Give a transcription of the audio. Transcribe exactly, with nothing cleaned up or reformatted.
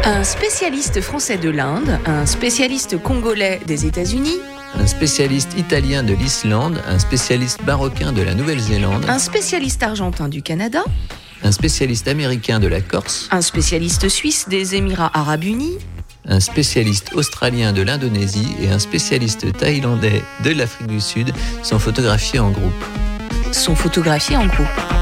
Un spécialiste français de l'Inde, un spécialiste congolais des États-Unis, un spécialiste italien de l'Islande, un spécialiste marocain de la Nouvelle-Zélande, un spécialiste argentin du Canada, un spécialiste américain de la Corse, un spécialiste suisse des Émirats arabes unis, un spécialiste australien de l'Indonésie et un spécialiste thaïlandais de l'Afrique du Sud sont photographiés en groupe. sont photographiés en groupe.